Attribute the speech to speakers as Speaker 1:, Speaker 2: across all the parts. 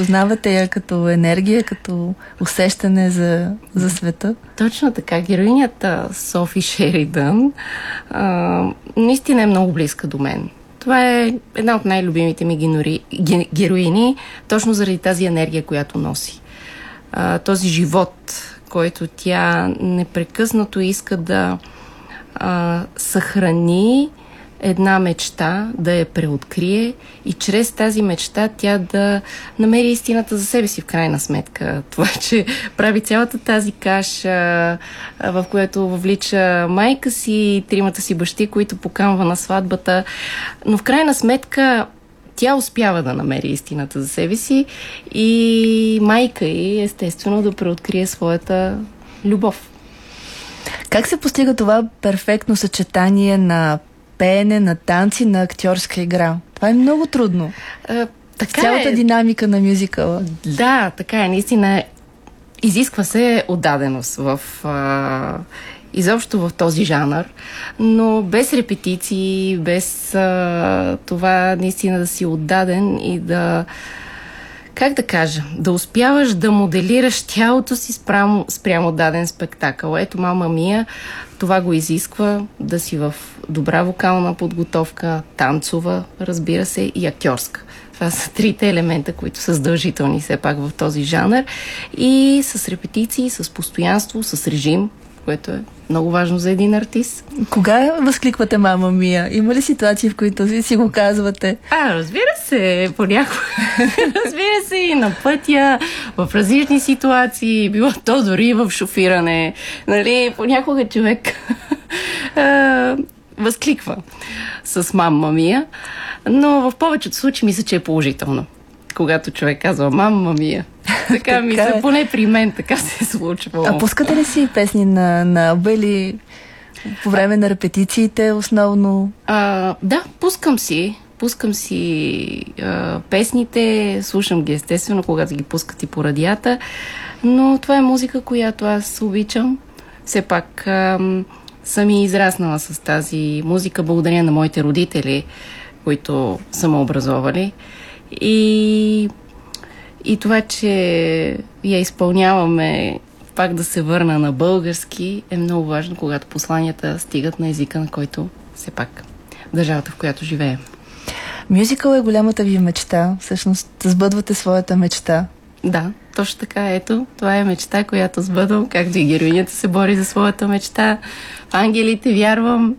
Speaker 1: разпознавате я като енергия, като усещане за света?
Speaker 2: Точно така. Героинята Софи Шеридан наистина е много близка до мен. Това е една от най-любимите ми героини, точно заради тази енергия, която носи. Този живот, който тя непрекъснато иска да съхрани една мечта, да я преоткрие и чрез тази мечта тя да намери истината за себе си в крайна сметка. Това, че прави цялата тази каша, в която въвлича майка си, тримата си бащи, които поканва на сватбата, но в крайна сметка тя успява да намери истината за себе си и майка й, естествено, да преоткрие своята любов.
Speaker 1: Как се постига това перфектно съчетание на пеене, на танци, на актьорска игра? Това е много трудно.
Speaker 2: Така
Speaker 1: цялата динамика на мюзикъла.
Speaker 2: Да, така е. Наистина изисква се отдаденост изобщо в този жанр, но без репетиции, без това наистина да си отдаден и да, как да кажа, да успяваш да моделираш тялото си спрямо даден спектакъл. Ето, Мама Мия, това го изисква, да си в добра вокална подготовка, танцова, разбира се, и актьорска. Това са трите елемента, които са задължителни все пак в този жанр. И с репетиции, с постоянство, с режим, което е много важно за един артист.
Speaker 1: Кога възкликвате Мама Мия? Има ли ситуации, в които си го казвате?
Speaker 2: Разбира се, понякога. Разбира се, и на пътя, в различни ситуации, било то дори в шофиране. Нали, понякога човек възкликва с Мама Мия, но в повечето случаи мисля, че е положително. Когато човек казва Мама Мия. Така мисля, поне при мен така се е случвало.
Speaker 1: А пускате ли си песни на Алба или по време на репетициите основно?
Speaker 2: Да, пускам си песните, слушам ги естествено, когато ги пускат и по радията, но това е музика, която аз обичам. Все пак съм и израснала с тази музика, благодаря на моите родители, които са ме образовали. И това, че я изпълняваме, пак да се върна на български, е много важно, когато посланията стигат на езика, на който все пак държавата, в която живеем.
Speaker 1: Мюзикъл е голямата ви мечта. Всъщност, сбъдвате своята мечта.
Speaker 2: Да, точно така. Ето, това е мечта, която сбъдвам, както и героинята се бори за своята мечта. В ангелите вярвам.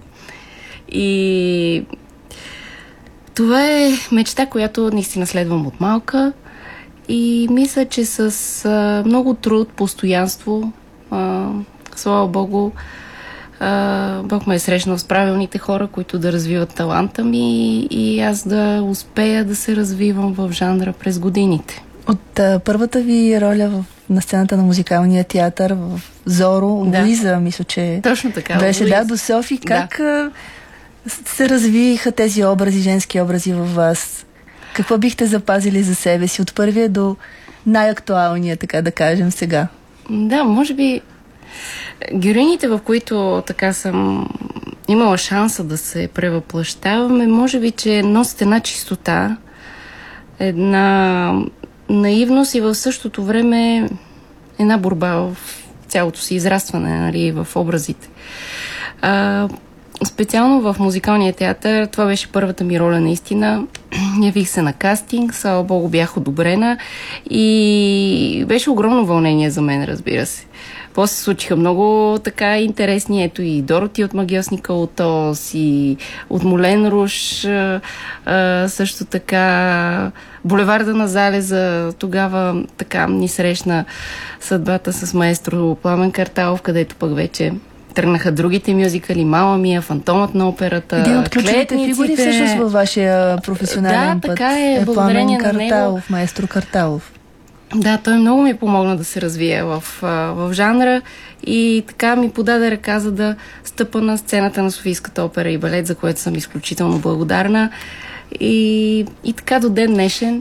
Speaker 2: И това е мечта, която наистина следвам от малка. И мисля, че с много труд, постоянство, слава Богу, Бог ме е срещнал с правилните хора, които да развиват таланта ми и аз да успея да се развивам в жанра през годините.
Speaker 1: От първата ви роля на сцената на музикалния театър в Зоро, Луиза, мисля, че
Speaker 2: точно така,
Speaker 1: беше до Софи. Как се развиха тези образи, женски образи във вас? Какво бихте запазили за себе си от първия до най-актуалния, така да кажем, сега?
Speaker 2: Да, може би героините, в които така съм имала шанса да се превъплъщаваме, може би, че носят една чистота, една наивност и в същото време една борба в цялото си израстване, нали, в образите. Специално в музикалния театър, това беше първата ми роля наистина. Явих се на кастинг, слава Богу, бях одобрена и беше огромно вълнение за мен, разбира се. После се случиха много така интересни, ето и Дороти от Магиосника от Оз, и от Молен Руш, също така Булеварда на залеза, тогава така ни срещна съдбата с маестро Пламен Карталов, където пък вече тръгнаха другите мюзикали, Мама Мия, Фантомът на операта,
Speaker 1: един от ключовите фигури всъщност във вашия професионален път.
Speaker 2: Да, така е, благодарение
Speaker 1: Пламен
Speaker 2: на
Speaker 1: Карталов,
Speaker 2: него.
Speaker 1: маестро Карталов.
Speaker 2: Да, той много ми помогна да се развия в жанра и така ми подаде ръка, за да стъпа на сцената на Софийската опера и балет, за което съм изключително благодарна. И така до ден днешен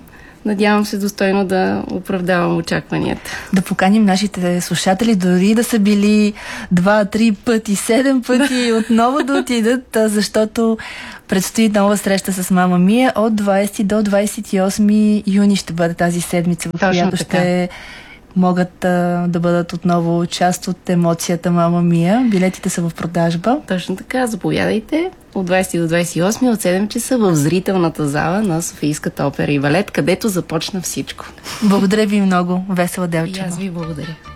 Speaker 2: надявам се достойно да оправдавам очакванията.
Speaker 1: Да поканим нашите слушатели, дори да са били 2-3 пъти, 7 пъти, отново да отидат, защото предстои нова среща с Мама Мия от 20 до 28 юни ще бъде тази седмица, в която ще могат да бъдат отново част от емоцията Мама Мия. Билетите са в продажба.
Speaker 2: Точно така, заповядайте от 20 до 28 от 7 часа в зрителната зала на Софийската опера и балет, където започна всичко.
Speaker 1: Благодаря ви много, Весела Делчева.
Speaker 2: И аз ви благодаря.